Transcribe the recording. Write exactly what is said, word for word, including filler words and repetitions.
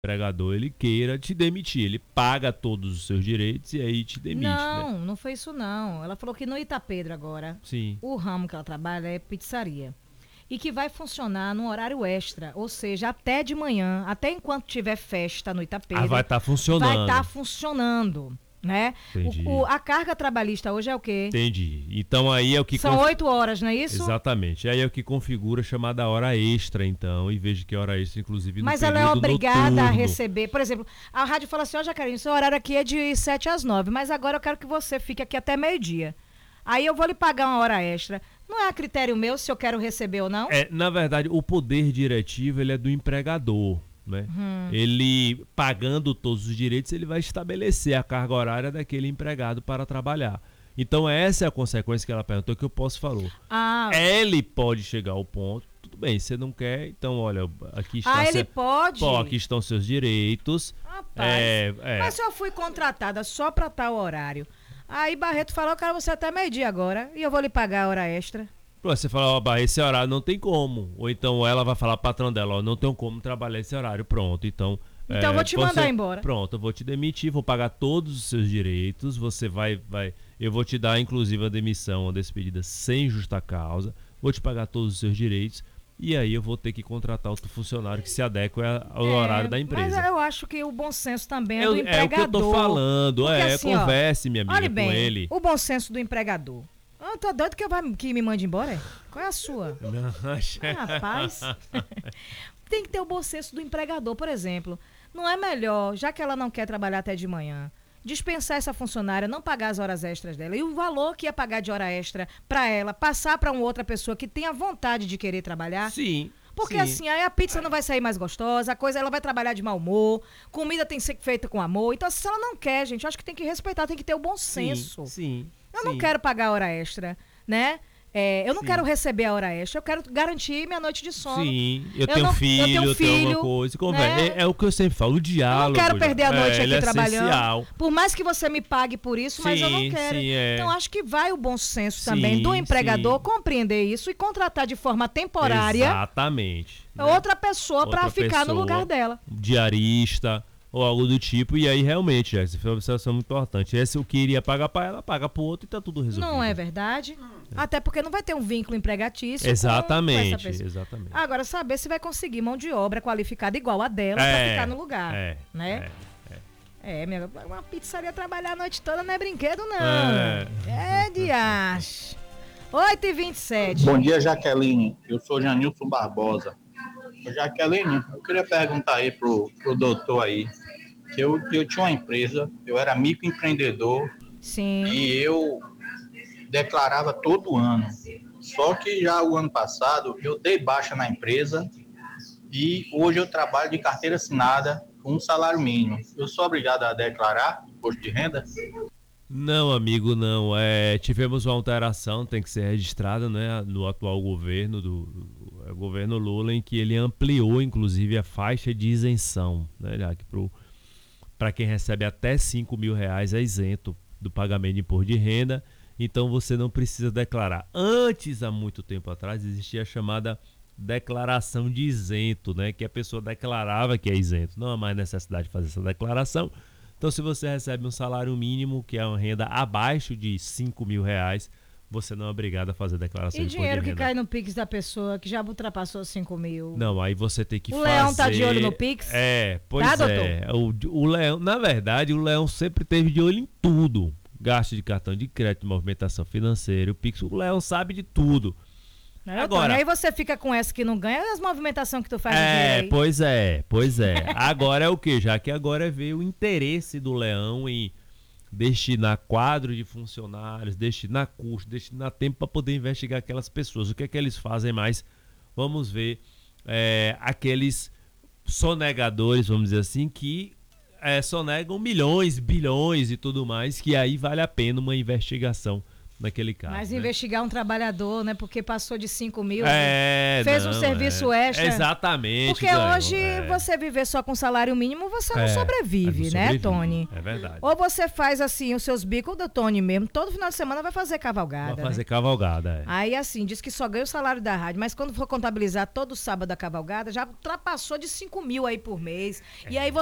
empregador ele queira te demitir. Ele paga todos os seus direitos e aí te demite. Não, né? não foi isso não. Ela falou que no Itapedro agora, Sim. o ramo que ela trabalha é pizzaria. E que vai funcionar no horário extra, ou seja, até de manhã, até enquanto tiver festa no Itapedro. Ah, vai estar tá funcionando. Vai estar tá funcionando, né? Entendi. O, o, a carga trabalhista hoje é o quê? Entendi. Então aí é o que... São oito conf... horas, não é isso? Exatamente. Aí é o que configura chamada hora extra, então, e veja que hora extra, inclusive, no Mas ela é obrigada noturno. a receber. Por exemplo, a rádio fala assim, ó, oh, Jaqueline, seu horário aqui é de sete às nove, mas agora eu quero que você fique aqui até meio-dia. Aí eu vou lhe pagar uma hora extra. Não é a critério meu se eu quero receber ou não? É, na verdade, o poder diretivo ele é do empregador, né? Hum. Ele, pagando todos os direitos, ele vai estabelecer a carga horária daquele empregado para trabalhar. Então essa é a consequência que ela perguntou, que eu posso falar. Ah. Ele pode chegar ao ponto, tudo bem, você não quer, então olha, aqui está... Ah, ele se... pode? Pô, aqui estão seus direitos. Rapaz, é, é... mas se eu fui contratada só para tal horário... Aí Barreto falou, eu quero você até meio-dia agora e eu vou lhe pagar a hora extra. Você fala, ó, Barreto, esse horário não tem como. Ou então ela vai falar pro patrão dela, ó, não tem como trabalhar esse horário, pronto. Então, então é, eu vou te você, mandar embora. Pronto, eu vou te demitir, vou pagar todos os seus direitos, você vai, vai, eu vou te dar inclusive a demissão, a despedida sem justa causa, vou te pagar todos os seus direitos. E aí eu vou ter que contratar outro funcionário que se adeque ao é, horário da empresa. Mas eu acho que o bom senso também é eu, do empregador. É o que eu tô falando, porque, é, assim, converse, ó, minha amiga, olha bem, com ele. O bom senso do empregador. Eu tô doido que, eu vai, que me mande embora? Qual é a sua? Ah, rapaz. Tem que ter o bom senso do empregador, por exemplo. Não é melhor, já que ela não quer trabalhar até de manhã, dispensar essa funcionária, não pagar as horas extras dela e o valor que ia pagar de hora extra para ela, passar para uma outra pessoa que tenha vontade de querer trabalhar? Sim. Porque sim. assim, aí a pizza não vai sair mais gostosa, a coisa ela vai trabalhar de mau humor, comida tem que ser feita com amor. Então, se ela não quer, gente, eu acho que tem que respeitar, tem que ter o bom senso. Sim, sim. Eu sim. não quero pagar a hora extra, né? É, eu não Sim. quero receber a hora extra, eu quero garantir minha noite de sono. Sim, eu, eu tenho não, filho, eu tenho, eu tenho filho, alguma coisa. Né? É, é o que eu sempre falo, o diálogo. Eu não quero perder a noite é, aqui é trabalhando. Essencial. Por mais que você me pague por isso, sim, mas eu não quero. Sim, é. Então acho que vai o bom senso sim, também do empregador sim. compreender isso e contratar de forma temporária. Exatamente. Outra pessoa para ficar pessoa, no lugar dela. Diarista ou algo do tipo, e aí realmente, essa foi uma observação muito importante. Esse o que iria pagar para ela, paga para o outro e tá tudo resolvido. Não é verdade? É. Até porque não vai ter um vínculo empregatício. Exatamente, com essa pessoa. Exatamente. Agora, saber se vai conseguir mão de obra qualificada igual a dela é, para ficar no lugar. É, né? É, é. é minha, uma pizzaria trabalhar a noite toda não é brinquedo, não. É, é diacho. oito e vinte e sete. Bom dia, Jaqueline. Eu sou Janilson Barbosa. Jaqueline, eu queria perguntar aí pro, pro doutor aí, que eu, eu tinha uma empresa, eu era microempreendedor. Sim. E eu declarava todo ano. Só que já o ano passado eu dei baixa na empresa e hoje eu trabalho de carteira assinada com um salário mínimo. Eu sou obrigado a declarar imposto de renda? Não, amigo, não. É, tivemos uma alteração, tem que ser registrada, né, no atual governo, do, do governo Lula, em que ele ampliou, inclusive, a faixa de isenção, né, para quem recebe até cinco mil reais é isento do pagamento de imposto de renda, então você não precisa declarar. Antes, há muito tempo atrás, existia a chamada declaração de isento, né, que a pessoa declarava que é isento. Não há mais necessidade de fazer essa declaração. Então, se você recebe um salário mínimo, que é uma renda abaixo de cinco mil reais, você não é obrigado a fazer declaração e de imposto de renda. E dinheiro que cai no Pix da pessoa que já ultrapassou cinco mil? Não, aí você tem que o fazer... O Leão tá de olho no Pix? É, pois tá, é. O, o Leão, na verdade, o Leão sempre teve de olho em tudo. Gasto de cartão de crédito, movimentação financeira, o Pix, o Leão sabe de tudo. Não, agora, aí você fica com essa que não ganha e as movimentações que tu faz é, aí. Pois é, pois é. Agora é o que? Já que agora veio o interesse do Leão em destinar quadro de funcionários, destinar custo, destinar tempo para poder investigar aquelas pessoas. O que é que eles fazem mais? Vamos ver é, aqueles sonegadores, vamos dizer assim, que é, sonegam milhões, bilhões e tudo mais, que aí vale a pena uma investigação naquele caso. Mas né? investigar um trabalhador, né? Porque passou de cinco mil, é, fez não, um serviço é. extra. Exatamente. Porque ganhou, hoje é. você viver só com salário mínimo, você não É, sobrevive, não né, sobrevive, Tony? É verdade. Ou você faz assim os seus bicos do Tony mesmo, todo final de semana vai fazer cavalgada. Vai fazer né? cavalgada, é. Aí assim, diz que só ganha o salário da rádio, mas quando for contabilizar todo sábado a cavalgada, já ultrapassou de cinco mil aí por mês. É. E aí você